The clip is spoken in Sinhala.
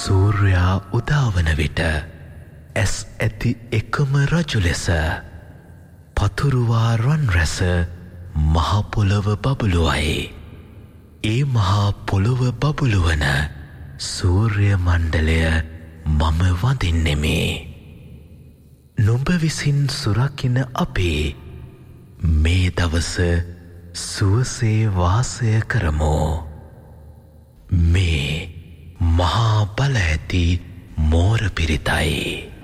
සූර්යා උදාවන විට ඇස් ඇති එකම රජු ලෙස පතුරුවා රන් රැස මහපොළොව බබළුවයි. ඒ මහා පොළොව බබළුවන සූර්ය මණ්ඩලය මම වඳින්නෙමි. නුඹ විසින් සුරකින අපේ මේ දවස සුවසේ වාසය කරමු. මේ මහා බල ඇති මෝර පිරිතයි.